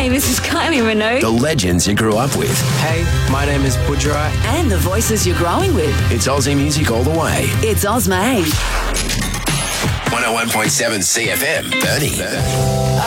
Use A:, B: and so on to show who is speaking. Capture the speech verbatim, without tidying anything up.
A: Hey, this is Kylie Minogue.
B: The legends you grew up with.
C: Hey, my name is Budra.
A: And the voices you're growing with.
B: It's Aussie music all the way.
A: It's Ozma eight.
B: one oh one point seven C F M, Bernie.